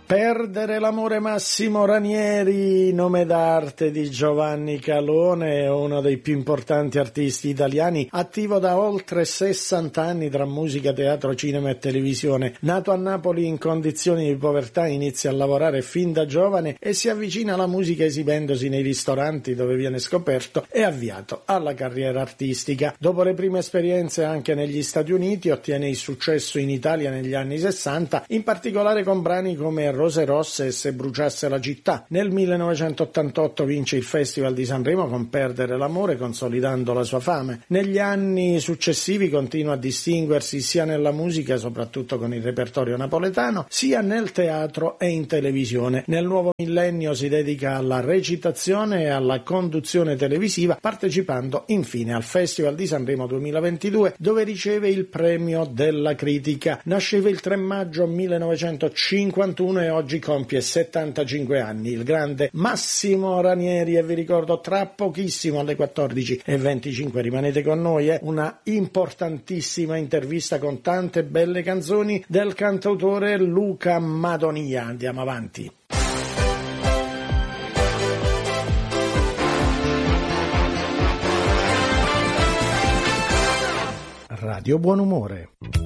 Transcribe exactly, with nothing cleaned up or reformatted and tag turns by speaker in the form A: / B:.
A: Perdere l'amore, Massimo Ranieri, nome d'arte di Giovanni Calone, uno dei più importanti artisti italiani, attivo da oltre sessanta anni tra musica, teatro, cinema e televisione. Nato a Napoli in condizioni di povertà, inizia a lavorare fin da giovane e si avvicina alla musica esibendosi nei ristoranti dove viene scoperto e avviato alla carriera artistica. Dopo le prime esperienze anche negli Stati Uniti, ottiene il successo in Italia negli anni sessanta, in particolare con brani come Rose rosse e Se bruciasse la città. Nel millenovecentottantotto vince il Festival di Sanremo con Perdere l'amore, consolidando la sua fama. Negli anni successivi continua a distinguersi sia nella musica, soprattutto con il repertorio napoletano, sia nel teatro e in televisione. Nel nuovo millennio si dedica alla recitazione e alla conduzione televisiva, partecipando infine al Festival di Sanremo duemilaventidue, dove riceve il premio della critica. Nasceva il tre maggio millenovecentocinquantuno e oggi compie settantacinque anni il grande Massimo Ranieri, e vi ricordo tra pochissimo alle quattordici e venticinque rimanete con noi, eh? Una importantissima intervista con tante belle canzoni del cantautore Luca Madonia. Andiamo avanti. Radio Buon Umore.